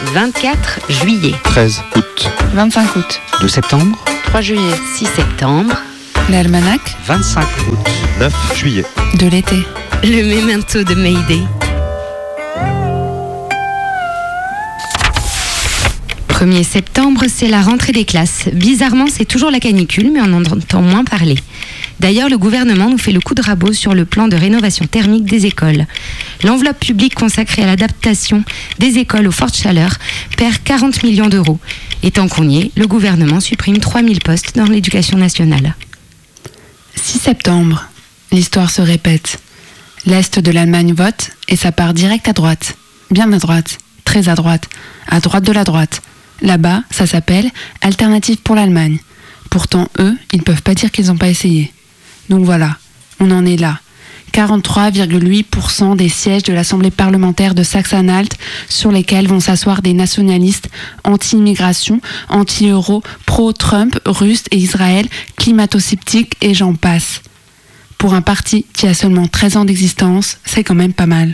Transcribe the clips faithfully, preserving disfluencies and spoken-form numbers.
vingt-quatre juillet. treize août. vingt-cinq août. deux septembre. trois juillet. six septembre. L'almanach vingt-cinq août. neuf juillet. de l'été. Le memento de Mayday. premier septembre, c'est la rentrée des classes. Bizarrement, c'est toujours la canicule, mais on en entend moins parler. D'ailleurs, le gouvernement nous fait le coup de rabot sur le plan de rénovation thermique des écoles. L'enveloppe publique consacrée à l'adaptation des écoles aux fortes chaleurs perd quarante millions d'euros. Et tant qu'on y est, le gouvernement supprime trois mille postes dans l'éducation nationale. six septembre. L'histoire se répète. L'Est de l'Allemagne vote et ça part direct à droite. Bien à droite. Très à droite. À droite de la droite. Là-bas, ça s'appelle Alternative pour l'Allemagne. Pourtant, eux, ils ne peuvent pas dire qu'ils n'ont pas essayé. Donc voilà, on en est là. quarante-trois virgule huit pour cent des sièges de l'Assemblée parlementaire de Saxe-Anhalt sur lesquels vont s'asseoir des nationalistes anti-immigration, anti-euro, pro-Trump, russes et Israël, climato-sceptiques et j'en passe. Pour un parti qui a seulement treize ans d'existence, c'est quand même pas mal.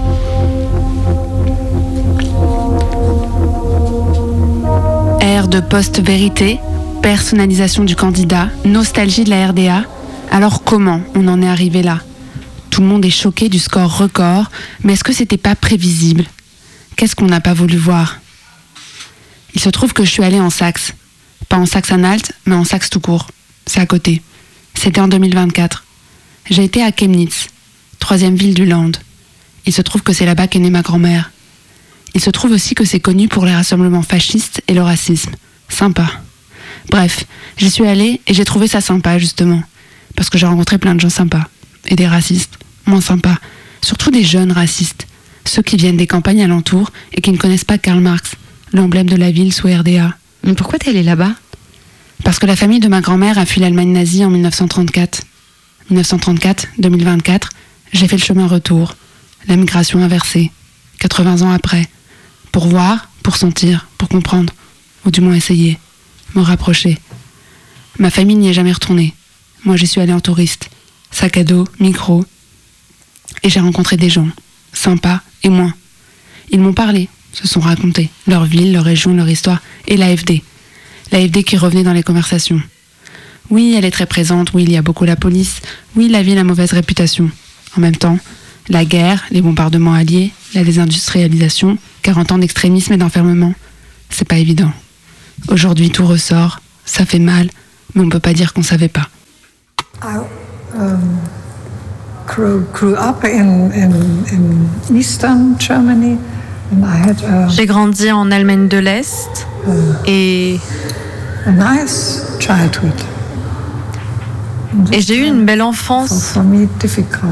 Ère de post-vérité, personnalisation du candidat, nostalgie de la R D A. Alors comment on en est arrivé là ? Tout le monde est choqué du score record, mais est-ce que c'était pas prévisible ? Qu'est-ce qu'on n'a pas voulu voir ? Il se trouve que je suis allée en Saxe. Pas en Saxe-Anhalt, mais en Saxe tout court. C'est à côté. C'était en deux mille vingt-quatre. J'ai été à Chemnitz, troisième ville du Land. Il se trouve que c'est là-bas qu'est née ma grand-mère. Il se trouve aussi que c'est connu pour les rassemblements fascistes et le racisme. Sympa. Bref, j'y suis allée et j'ai trouvé ça sympa, justement. Parce que j'ai rencontré plein de gens sympas. Et des racistes, moins sympas. Surtout des jeunes racistes. Ceux qui viennent des campagnes alentours et qui ne connaissent pas Karl Marx, l'emblème de la ville sous R D A. Mais pourquoi t'es allée là-bas ? Parce que la famille de ma grand-mère a fui l'Allemagne nazie en dix-neuf cent trente-quatre. dix-neuf cent trente-quatre, deux mille vingt-quatre, j'ai fait le chemin retour. La migration inversée. quatre-vingts ans après. Pour voir, pour sentir, pour comprendre. Ou du moins essayer. Me rapprocher. Ma famille n'y est jamais retournée. Moi, j'y suis allée en touriste. Sac à dos, micro. Et j'ai rencontré des gens. Sympas et moins. Ils m'ont parlé, se sont racontés. Leur ville, leur région, leur histoire. Et l'A F D. L'A F D qui revenait dans les conversations. Oui, elle est très présente. Oui, il y a beaucoup la police. Oui, la ville a mauvaise réputation. En même temps, la guerre, les bombardements alliés, la désindustrialisation, quarante ans d'extrémisme et d'enfermement. C'est pas évident. Aujourd'hui, tout ressort. Ça fait mal, mais on peut pas dire qu'on savait pas. I um, grew, grew up in, in, in Eastern Germany, and I had a, J'ai grandi en Allemagne de l'Est uh, et, a nice childhood. et j'ai eu une belle enfance. For, for me, difficult.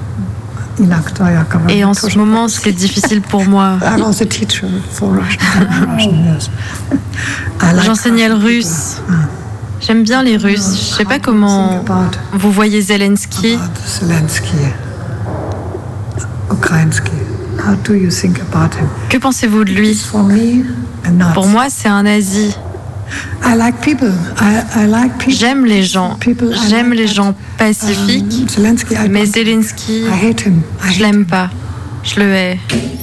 Et en ce moment, c'est difficile pour moi. I was a teacher for Russian. Russian yes. J'enseignais le russe. J'aime bien les Russes. Je sais pas comment vous voyez Zelensky. Zelensky. Ukrainsky. How do you think about him? Que pensez-vous de lui? For me, pour moi, c'est un nazi. I like people. I, I like people. J'aime les gens. People, J'aime like les that. gens pacifiques. Um, Zelensky, mais Zelensky, I hate him. I je l'aime pas. Je le hais.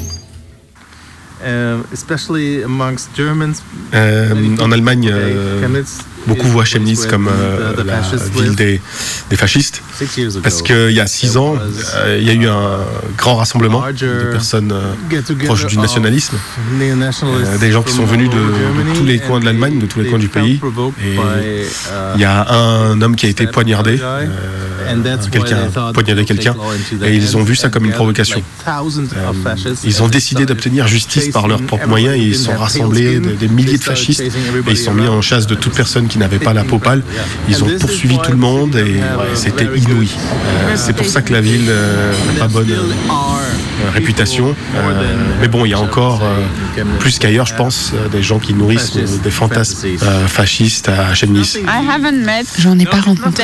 Uh, especially amongst Germans. Euh, en Allemagne, euh, beaucoup voient Chemnitz comme euh, la ville des, des fascistes, parce qu'il y a six ans, euh, il y a eu un grand rassemblement de personnes euh, proches du nationalisme, euh, des gens qui sont venus de, de tous les coins de l'Allemagne, de tous les coins du pays, et il y a un homme qui a été poignardé, euh, quelqu'un a poignardé quelqu'un, et ils ont vu ça comme une provocation. Euh, ils ont décidé d'obtenir justice par leurs propres moyens, et ils sont rassemblés des, des milliers de fascistes, et ils sont mis en chasse de toute personne qui n'avait pas la peau pâle. Ils ont poursuivi tout le monde, et ouais, c'était inouï. Euh, c'est pour ça que la ville euh, n'a pas bonne euh, réputation. Euh, mais bon, il y a encore, euh, plus qu'ailleurs, je pense, euh, des gens qui nourrissent euh, des fantasmes euh, fascistes à Chemnitz. J'en ai pas rencontré.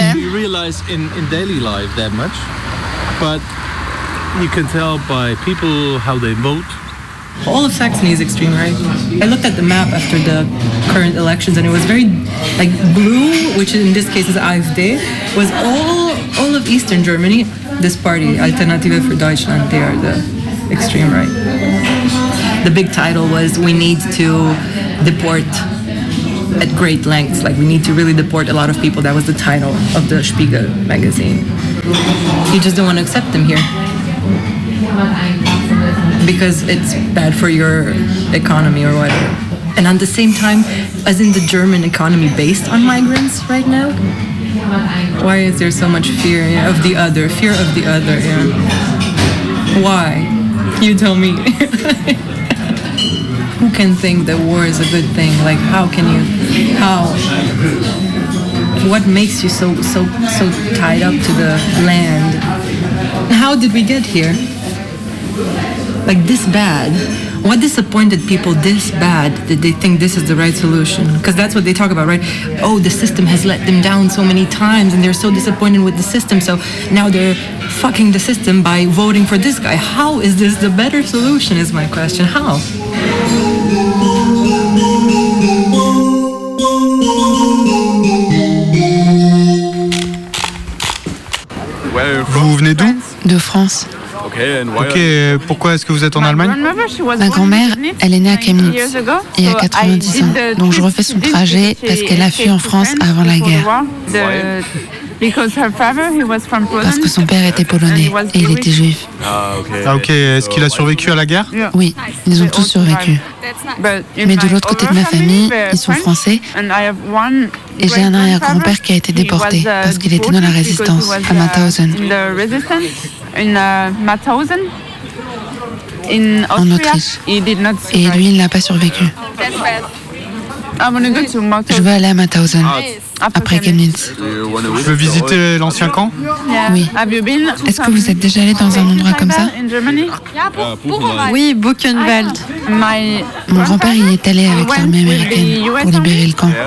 All of Saxony is extreme right. I looked at the map after the current elections, and it was very, like, blue, which in this case is A F D, was all all of Eastern Germany. This party, Alternative für Deutschland, they are the extreme right. the big title was "We need to deport at great lengths." Like we need to really deport a lot of people. That was the title of the Spiegel magazine. You just don't want to accept them here because it's bad for your economy or whatever. And at the same time, as in the German economy based on migrants right now, why is there so much fear yeah, of the other? Fear of the other, yeah. Why? You tell me. Who can think that war is a good thing? Like, how can you, how? What makes you so, so, so tied up to the land? How did we get here? Like this bad? What disappointed people this bad that they think this is the right solution? Because that's what they talk about, right? Oh, the system has let them down so many times and they're so disappointed with the system, so now they're fucking the system by voting for this guy. How is this the better solution is my question. How? Vous venez d'où? De France. Ok, pourquoi est-ce que vous êtes en Allemagne? Ma grand-mère, elle est née à Chemnitz, il y a quatre-vingt-dix ans. Donc je refais son trajet parce qu'elle a fui en France avant la guerre. Parce que son père était polonais et il était juif. Ah ok, est-ce qu'il a survécu à la guerre? Oui, ils ont tous survécu. Mais de l'autre côté de ma famille, ils sont français. Et j'ai un arrière-grand-père qui a été déporté parce qu'il était dans la résistance à Mauthausen. En Autriche. Et lui, il n'a pas survécu. Je veux aller à Mauthausen, après Chemnitz. Je veux visiter l'ancien camp? Oui. Est-ce que vous êtes déjà allé dans un endroit comme ça? Oui, Buchenwald. Mon grand-père y est allé avec l'armée américaine pour libérer le camp.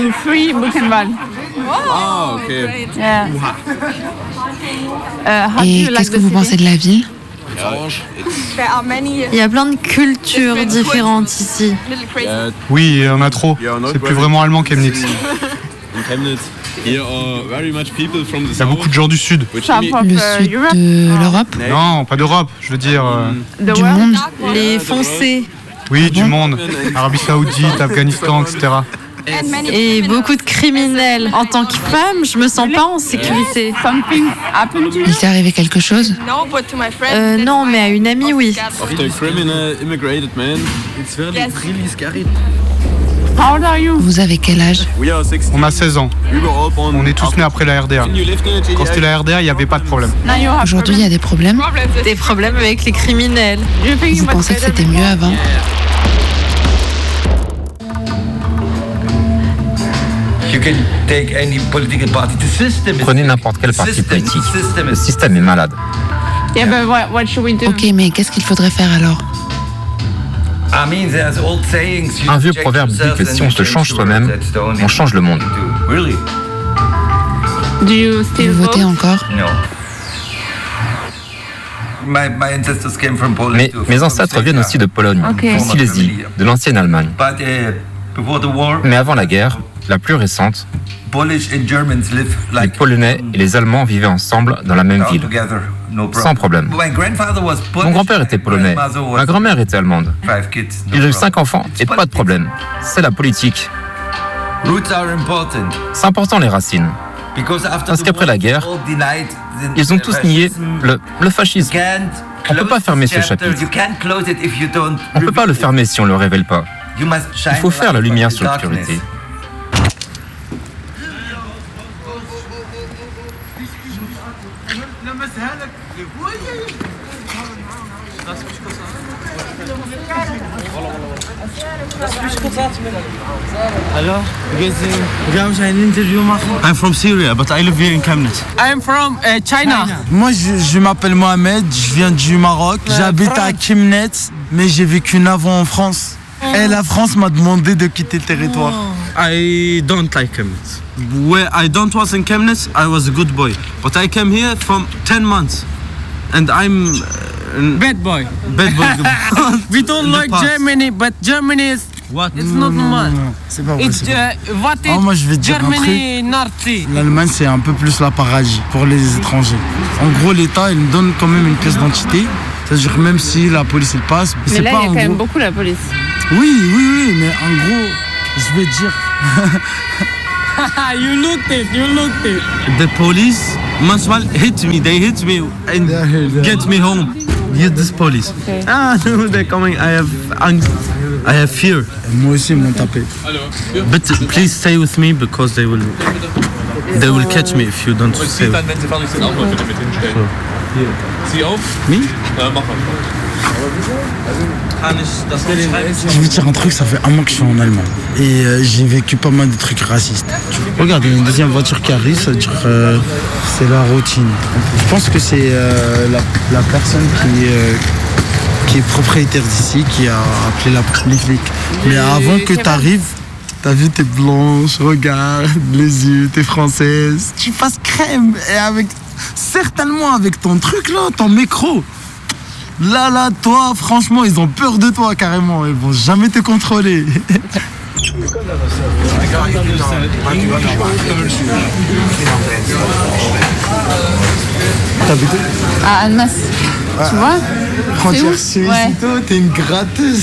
Et qu'est-ce que vous pensez de la ville? Il y a plein de cultures différentes ici. Oui, il y en a trop. C'est plus vraiment allemand Chemnitz. Il y a beaucoup de gens du Sud. Le sud de l'Europe? Non, pas d'Europe, je veux dire... Euh... Du monde? Les foncés. Oui, du monde. Arabie Saoudite, Afghanistan, et cetera. Et beaucoup de criminels. En tant que femme, je me sens pas en sécurité. Il t'est arrivé quelque chose? Euh, non, mais à une amie, oui. Vous avez quel âge? On a seize ans. On est tous nés après la R D A. Quand c'était la R D A, il n'y avait pas de problème. Aujourd'hui, il y a des problèmes? Des problèmes avec les criminels. Vous pensez que c'était mieux avant? Prenez n'importe quel parti politique. Le système est malade. Ok, mais qu'est-ce qu'il faudrait faire alors? Un vieux proverbe dit que si on se change soi-même, on change le monde. Vous votez encore? Mais mes ancêtres viennent aussi de Pologne, de Silésie, de l'ancienne Allemagne. Mais avant la guerre, la plus récente, les Polonais et les Allemands vivaient ensemble dans la même ville, sans problème. Mon grand-père était polonais, ma grand-mère était allemande. Ils ont eu cinq enfants et pas de problème. C'est la politique. C'est important les racines. Parce qu'après la guerre, ils ont tous nié le, le fascisme. On ne peut pas fermer ce chapitre. On ne peut pas le fermer si on ne le révèle pas. Il faut faire la lumière sur l'obscurité. Hello, I'm from Syria, but I live here in Chemnitz. I'm from uh, China. China. Moi, je, je m'appelle Mohamed, je viens du Maroc. Euh, J'habite France. à Chemnitz, mais j'ai vécu neuf ans en France. Oh. Et la France m'a demandé de quitter le territoire. Oh. I don't like Chemnitz. Where I don't was in Chemnitz, I was a good boy. But I came here from ten months, and I'm uh, bad boy. Bad boy. We don't like past. Germany, but Germany is. What? It's not normal. C'est pas vrai. It's, uh, what oh, moi, je vais te dire Germany Nazi. L'Allemagne, c'est un peu plus la paradis pour les étrangers. En gros, l'État, il me donne quand même une pièce d'identité. C'est-à-dire même si la police elle passe, mais c'est là pas il y a en quand gros... même beaucoup la police. Oui, oui, oui, mais en gros, je vais dire. You looked it, you looked it. The police manchmal hit me, they hit me and get me home. Get this police. Okay. Ah no, they're coming. I have angst. I have fear. Moi aussi ils m'ont tapé. But please stay with me because they will they will catch me if you don't stay. Dann, wenn sie fertig sind, auch mal bitte mit hinstellen. Hier. Zieh auf. Me? Äh, mach mal. Je vais te dire un truc, ça fait un mois que je suis en Allemagne et euh, j'ai vécu pas mal de trucs racistes. Regarde, il y a une deuxième voiture qui arrive, ça veut dire euh, c'est la routine. Je pense que c'est euh, la, la personne qui, euh, qui est propriétaire d'ici qui a appelé la, les flics. Mais avant que tu arrives, t'as vu, t'es blanche, regarde les yeux, t'es française, tu passes crème et avec certainement avec ton truc là, ton micro. Là, là, toi, franchement, ils ont peur de toi carrément. Ils vont jamais te contrôler. T'habites où? À Annemasse. Tu vois? Frontière suisse et tout, t'es une gratteuse.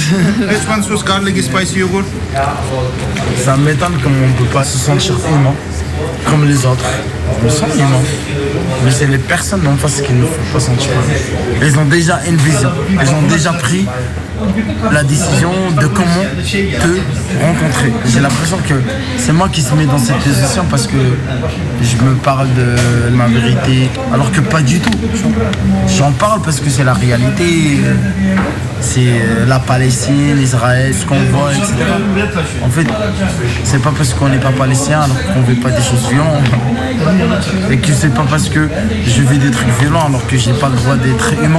Ça m'étonne comment on peut pas se sentir aimant comme les autres. On se sent aimant. Mais c'est les personnes en face qui ne font pas sentir. Elles ont déjà une vision. Elles ont déjà pris la décision de comment te rencontrer. J'ai l'impression que c'est moi qui se mets dans cette position parce que je me parle de ma vérité, alors que pas du tout. J'en parle parce que c'est la réalité. C'est la Palestine, Israël, ce qu'on voit, et cetera. En fait, c'est pas parce qu'on n'est pas palestinien alors qu'on ne vit pas des choses violentes. Et que c'est pas parce que je vis des trucs violents alors que j'ai pas le droit d'être humain.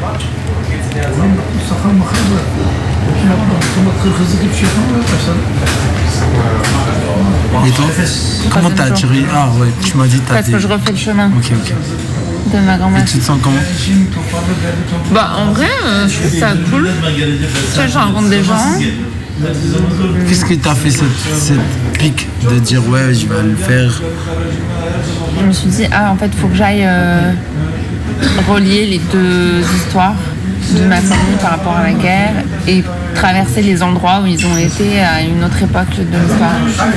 Et toi, comment t'as attiré? Ah ouais, tu m'as dit t'as Parce des... que je refais le chemin. Ok, ok. De ma grand-mère. Et tu te sens comment? Bah en vrai, euh, je trouve ça cool. Tu sais, je rencontre des gens. Qu'est-ce qui t'a fait cette, cette pique de dire ouais, je vais le faire? Je me suis dit, ah en fait, il faut que j'aille euh, relier les deux histoires de ma famille par rapport à la guerre et traverser les endroits où ils ont été à une autre époque de l'histoire.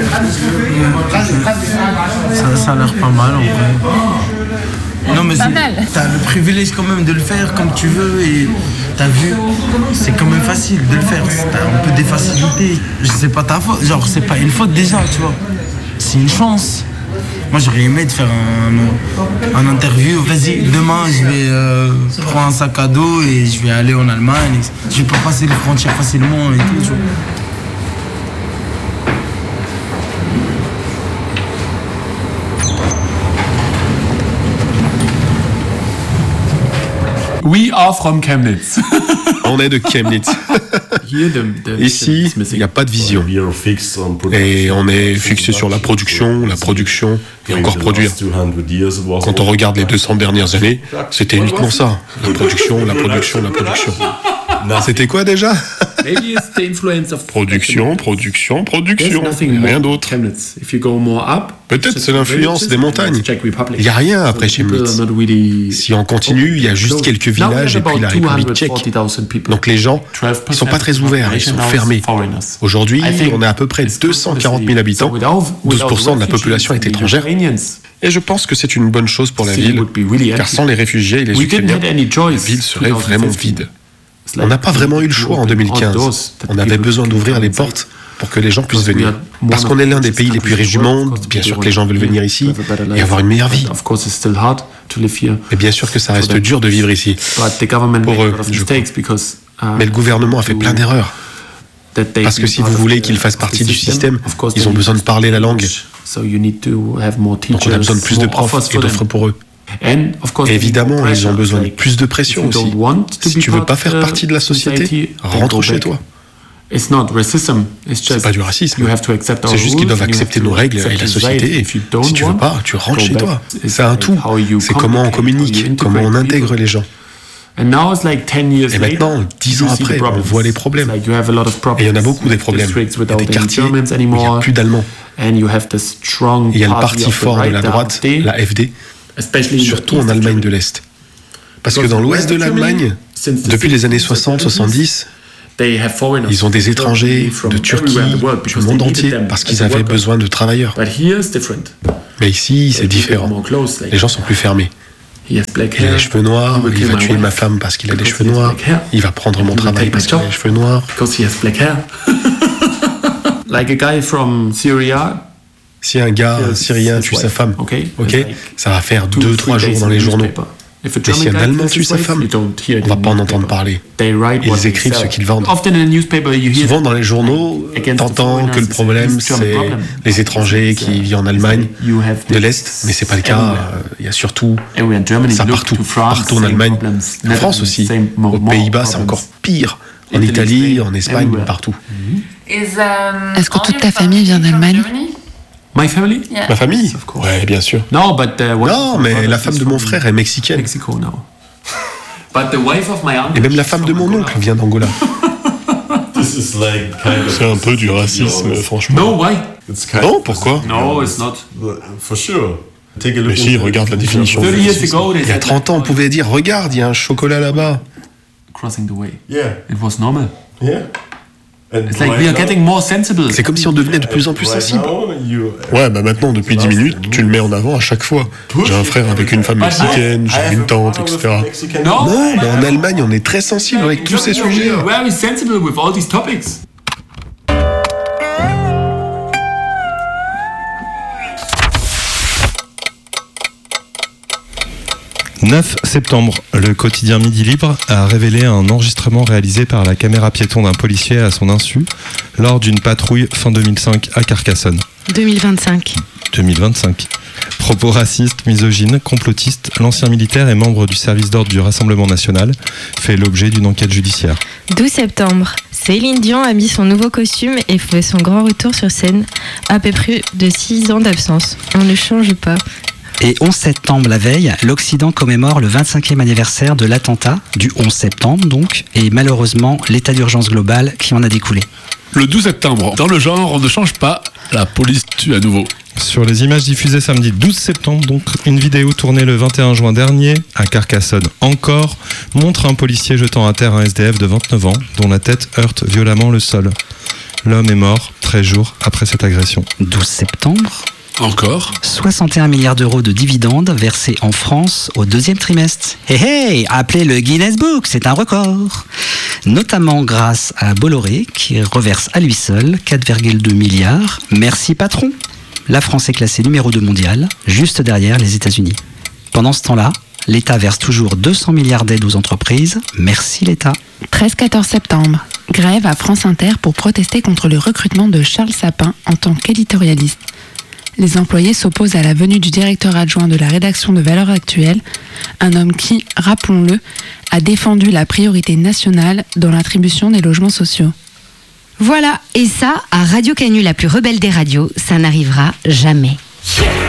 Ça, ça a l'air pas mal en vrai. Non mais t'as le privilège quand même de le faire comme tu veux et t'as vu, c'est quand même facile de le faire. T'as un peu des facilités. C'est pas ta faute, genre c'est pas une faute déjà, tu vois. C'est une chance. Moi j'aurais aimé de faire un, un interview. Vas-y, demain je vais euh, prendre un sac à dos et je vais aller en Allemagne. Je vais pas passer les frontières facilement et tout, tu vois. We are from Chemnitz. On est de Chemnitz. Ici, il n'y a pas de vision. Et on est fixé sur la production, la production et encore produire. Quand on regarde les deux cents dernières années, c'était uniquement ça. La production, la production, la production. C'était quoi déjà? Production, production, production. Rien d'autre. Peut-être c'est l'influence des montagnes. Il n'y a rien après Chemnitz. Si on continue, il y a juste quelques villages et puis la République tchèque. Donc les gens ne sont pas très ouverts, ils sont fermés. Aujourd'hui, on est à peu près deux cent quarante mille habitants. douze pour cent de la population est étrangère. Et je pense que c'est une bonne chose pour la ville, car sans les réfugiés et les Ukrainiens, la ville serait vraiment vide. On n'a pas vraiment eu le choix en deux mille quinze. On avait besoin d'ouvrir les portes pour que les gens puissent venir. Parce qu'on est l'un des pays les plus riches du monde, bien sûr que les gens veulent venir ici et avoir une meilleure vie. Mais bien sûr que ça reste dur de vivre ici. Pour eux, je crois. Mais le gouvernement a fait plein d'erreurs. Parce que si vous voulez qu'ils fassent partie du système, ils ont besoin de parler la langue. Donc on a besoin de plus de profs et d'offres pour eux. Et évidemment, ils ont besoin de plus de pression aussi. Si tu veux pas faire partie de la société, rentre chez toi. C'est pas du racisme. C'est juste qu'ils doivent accepter nos règles et la société. Et si tu veux pas, tu rentres chez toi. C'est un tout. C'est comment on communique, comment on intègre les gens. Et maintenant, dix ans après, on voit les problèmes. Et il y en a beaucoup des problèmes. Il y a des quartiers où il n'y a plus d'Allemands. Il y a le parti fort de la droite, la F D, surtout en Allemagne de l'Est. Parce que dans l'ouest de l'Allemagne, Depuis les années soixante soixante-dix, ils ont des étrangers de Turquie, du monde entier, parce qu'ils avaient besoin de travailleurs. Mais ici, c'est différent. Les gens sont plus fermés. Il a des cheveux noirs, il va tuer ma femme parce qu'il a des cheveux noirs, il va prendre mon travail parce qu'il a des cheveux noirs. Si un gars syrien tue sa femme, ok, ça va faire deux trois jours dans les journaux. Et si un Allemand tue sa femme, on ne va pas en entendre parler. Ils écrivent ce qu'ils vendent. Souvent dans les journaux, t'entends que le problème c'est les étrrangers qui vivent en Allemagne de l'Est, mais c'est pas le cas. Il y a surtout ça partout, partout en Allemagne, en France aussi, aux Pays-Bas c'est encore pire, en Italie, en Espagne, partout. Est-ce que toute ta famille vient d'Allemagne? My family? Yeah. Ma famille? Ouais, bien sûr. No, but, uh, non, mais la femme de mon frère est mexicaine. Mexico, no. But the wife of my uncle Et même la femme de mon oncle vient d'Angola. C'est un peu du racisme, franchement. No, why? Non, pourquoi? No, it's not. For sure. Mais si, regarde la définition. Il y a trente ans, on pouvait dire, regarde, il y a un chocolat là-bas. Crossing the way. Yeah. It was normal. Yeah. It's like we are getting more sensible. C'est comme si on devenait de plus en plus sensible. Ouais, bah maintenant, depuis dix minutes, tu le mets en avant à chaque fois. J'ai un frère avec une femme mexicaine, j'ai une tante, et cetera. Non, mais en Allemagne, on est très sensible avec tous ces sujets. Very sensible with all these topics. neuf septembre, le quotidien Midi Libre a révélé un enregistrement réalisé par la caméra piéton d'un policier à son insu lors d'une patrouille fin deux mille cinq à Carcassonne. deux mille vingt-cinq. deux mille vingt-cinq. Propos racistes, misogynes, complotistes, l'ancien militaire et membre du service d'ordre du Rassemblement national fait l'objet d'une enquête judiciaire. douze septembre, Céline Dion a mis son nouveau costume et fait son grand retour sur scène après plus de six ans d'absence. On ne change pas. Et onze septembre, la veille, l'Occident commémore le vingt-cinquième anniversaire de l'attentat, du onze septembre donc, et malheureusement l'état d'urgence global qui en a découlé. Le douze septembre, dans le genre, on ne change pas, la police tue à nouveau. Sur les images diffusées samedi douze septembre, donc, une vidéo tournée le vingt et un juin dernier, à Carcassonne encore, montre un policier jetant à terre un S D F de vingt-neuf ans, dont la tête heurte violemment le sol. L'homme est mort treize jours après cette agression. douze septembre Encore soixante et un milliards d'euros de dividendes versés en France au deuxième trimestre. Hé hé, appelez le Guinness Book, c'est un record. Notamment grâce à Bolloré, qui reverse à lui seul quatre virgule deux milliards. Merci patron. La France est classée numéro deux mondial, juste derrière les États-Unis. Pendant ce temps-là, l'État verse toujours deux cents milliards d'aides aux entreprises. Merci l'État. treize quatorze septembre. Grève à France Inter pour protester contre le recrutement de Charles Sapin en tant qu'éditorialiste. Les employés s'opposent à la venue du directeur adjoint de la rédaction de Valeurs Actuelles, un homme qui, rappelons-le, a défendu la priorité nationale dans l'attribution des logements sociaux. Voilà, et ça, à Radio Canu, la plus rebelle des radios, ça n'arrivera jamais. Yeah.